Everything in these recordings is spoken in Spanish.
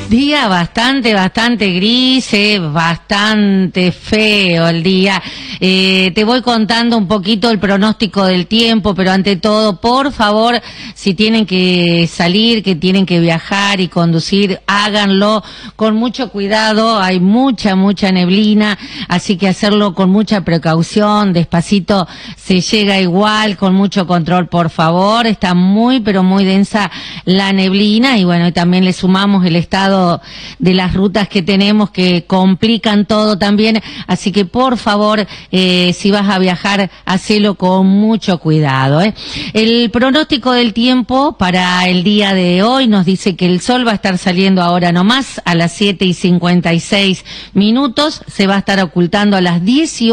Día bastante gris, bastante feo el día. Te voy contando un poquito el pronóstico del tiempo, pero ante todo, por favor, si tienen que salir, que tienen que viajar y conducir, háganlo con mucho cuidado. Hay mucha neblina, así que hacerlo con mucha precaución, despacito se llega igual, con mucho control, por favor. Está muy, pero muy densa la neblina y bueno, y también le sumamos el estado de las rutas que tenemos que complican todo también, así que por favor, si vas a viajar, hacelo con mucho cuidado. El pronóstico del tiempo para el día de hoy nos dice que el sol va a estar saliendo ahora nomás a las 7:56, se va a estar ocultando a las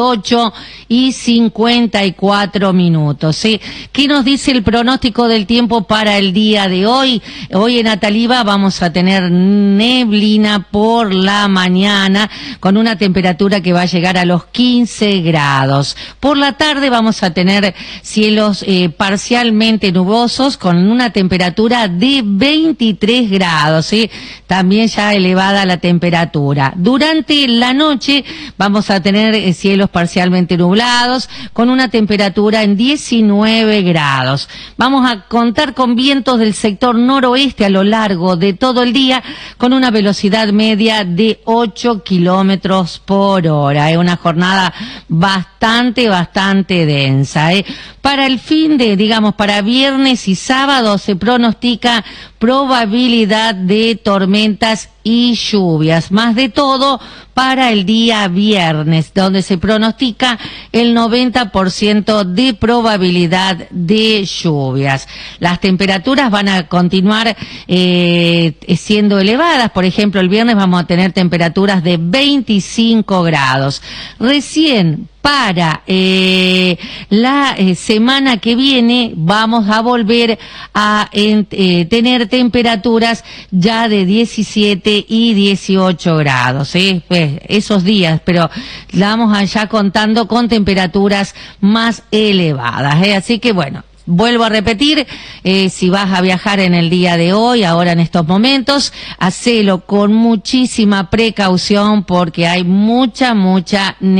18:54. ¿Sí? ¿Qué nos dice el pronóstico del tiempo para el día de hoy? Hoy en Ataliba vamos a tener neblina por la mañana con una temperatura que va a llegar a los 15 grados. Por la tarde vamos a tener cielos parcialmente nubosos con una temperatura de 23 grados, ¿sí? También ya elevada la temperatura. Durante la noche vamos a tener cielos parcialmente nublados con una temperatura en 19 grados. Vamos a contar con vientos del sector noroeste a lo largo de todo el día con una velocidad media de 8 kilómetros por hora. Es una jornada bastante densa. Para el fin de, para viernes y sábado se pronostica probabilidad de tormentas y lluvias, más de todo para el día viernes, donde se pronostica el 90% de probabilidad de lluvias. Las temperaturas van a continuar siendo elevadas. Por ejemplo, el viernes vamos a tener temperaturas de 25 grados. Recién para la semana que viene vamos a volver a tener temperaturas ya de 17 y 18 grados, pues esos días, pero la vamos allá contando con temperaturas más elevadas, así que bueno. Vuelvo a repetir, si vas a viajar en el día de hoy, ahora en estos momentos, hacelo con muchísima precaución porque hay mucha